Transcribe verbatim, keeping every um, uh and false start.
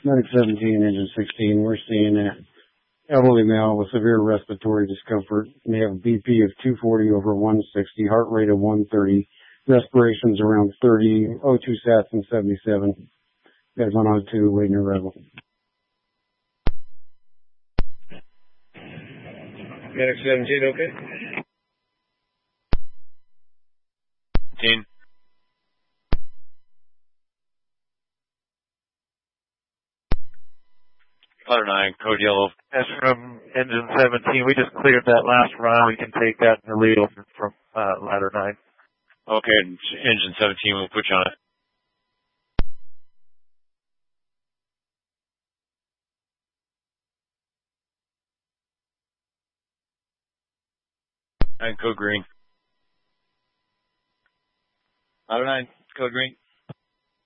Medic seventeen, engine sixteen, we're seeing a elderly male with severe respiratory discomfort. They have a B P of two forty over one sixty, heart rate of one thirty, respirations around thirty, O two sats and seventy-seven. Guys on O two, waiting arrival. Medic seventeen, okay? seventeen. Ladder nine, code yellow. That's from engine seventeen. We just cleared that last round. We can take that in the lead from uh, ladder nine. Okay, engine seventeen, we'll put you on it. Nine, code green. Ladder nine, code green.